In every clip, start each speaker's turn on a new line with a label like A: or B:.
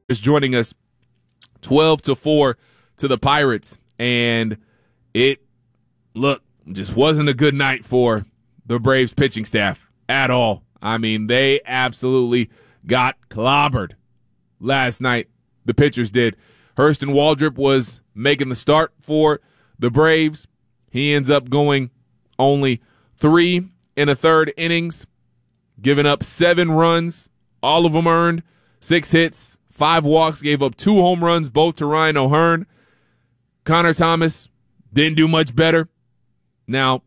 A: is joining us 12-4 to the Pirates. And it, just wasn't a good night for the Braves pitching staff at all. I mean, they absolutely got clobbered last night. The pitchers did. Hurston Waldrep was making the start for the Braves. He ends up going only 3 1/3 innings, giving up 7 runs, all of them earned, 6 hits, 5 walks, gave up 2 home runs, both to Ryan O'Hearn. Connor Thomas didn't do much better. Now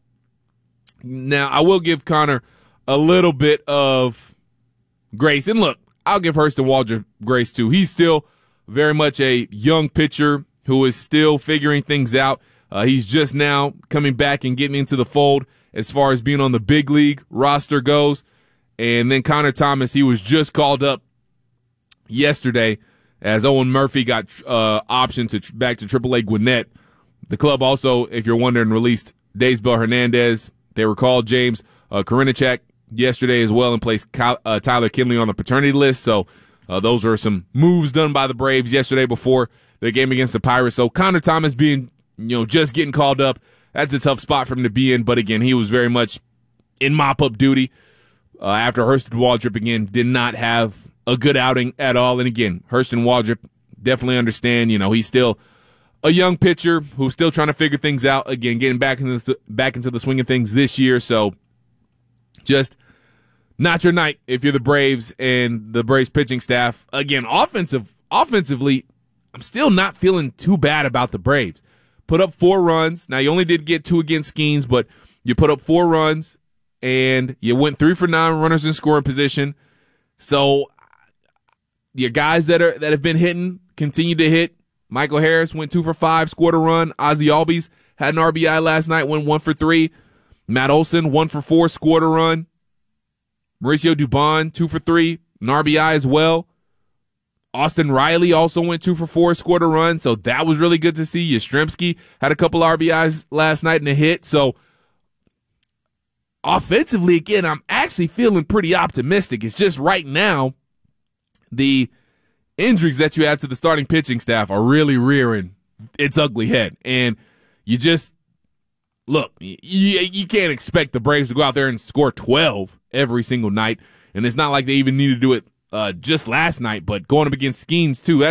A: I will give Connor a little bit of grace. And look, I'll give Hurston Waldrep grace too. He's still very much a young pitcher who is still figuring things out. He's just now coming back and getting into the fold as far as being on the big league roster goes. And then Connor Thomas, he was just called up yesterday as Owen Murphy got optioned back to AAA Gwinnett. The club also, if you're wondering, released Daysbel Hernandez. They recalled James Karinchak yesterday as well and placed Tyler Kinley on the paternity list. So those are some moves done by the Braves yesterday before the game against the Pirates. So Connor Thomas being, just getting called up, that's a tough spot for him to be in. But again, he was very much in mop-up duty after Hurston Waldrep, again, did not have a good outing at all. And again, Hurston Waldrep, definitely understand, he's still a young pitcher who's still trying to figure things out. Again, getting back into the swing of things this year. So just not your night if you're the Braves and the Braves pitching staff. Again, offensively, I'm still not feeling too bad about the Braves. Put up 4 runs. Now, you only did get 2 against Skeens, but you put up 4 runs, and you went 3 for 9 runners in scoring position. So your guys that have been hitting continue to hit. Michael Harris went 2 for 5, scored a run. Ozzie Albies had an RBI last night, went 1 for 3. Matt Olson, 1 for 4, scored a run. Mauricio Dubon, 2 for 3, an RBI as well. Austin Riley also went 2 for 4, scored a run. So that was really good to see. Yastrzemski had a couple RBIs last night and a hit. So offensively, again, I'm actually feeling pretty optimistic. It's just right now, the injuries that you have to the starting pitching staff are really rearing its ugly head. And you just, look, you can't expect the Braves to go out there and score 12 every single night. And it's not like they even need to do it just last night, but going up against Skeens too,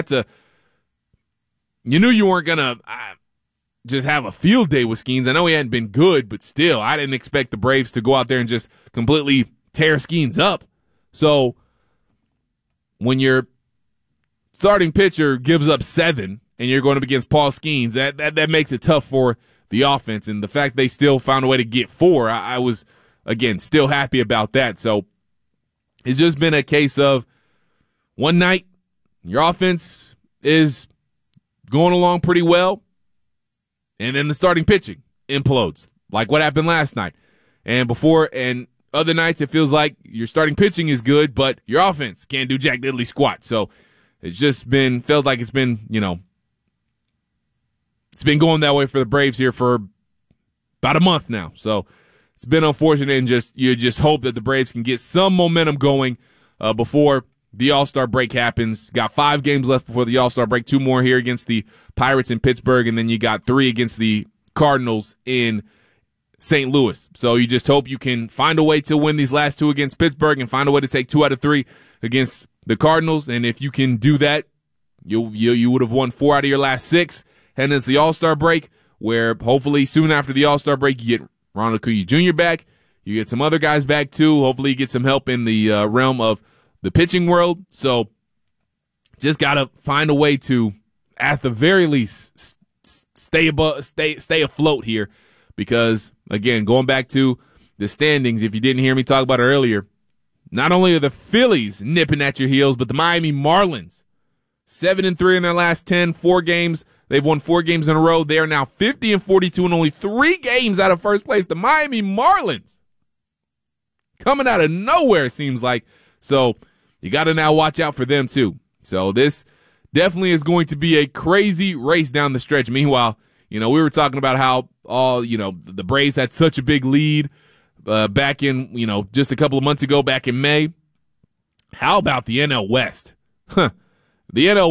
A: you knew you weren't going to just have a field day with Skeens. I know he hadn't been good, but still, I didn't expect the Braves to go out there and just completely tear Skeens up. So when your starting pitcher gives up 7 and you're going up against Paul Skeens, that makes it tough for the offense. And the fact they still found a way to get 4, I was, again, still happy about that. So it's just been a case of one night, your offense is going along pretty well, and then the starting pitching implodes, like what happened last night. And other nights, it feels like your starting pitching is good, but your offense can't do jack diddly squat. So it's just felt like it's been going that way for the Braves here for about a month now. So it's been unfortunate, and you just hope that the Braves can get some momentum going before the All-Star break happens. Got 5 games left before the All-Star break, 2 more here against the Pirates in Pittsburgh, and then you got 3 against the Cardinals in St. Louis. So you just hope you can find a way to win these last 2 against Pittsburgh and find a way to take 2 out of 3 against the Cardinals. And if you can do that, you would have won 4 out of your last 6 heading into the All-Star break, where hopefully soon after the All-Star break you get Ronald Acuña Jr. back. You get some other guys back too. Hopefully you get some help in the realm of the pitching world. So just got to find a way to, at the very least, stay afloat here. Because, again, going back to the standings, if you didn't hear me talk about it earlier, not only are the Phillies nipping at your heels, but the Miami Marlins, 7-3 in their last 10, 4 games. They've won 4 games in a row. They are now 50-42 and only 3 games out of first place. The Miami Marlins coming out of nowhere, it seems like. So you got to now watch out for them too. So this definitely is going to be a crazy race down the stretch. Meanwhile, we were talking about how the Braves had such a big lead back in, just a couple of months ago, back in May. How about the NL West? The NL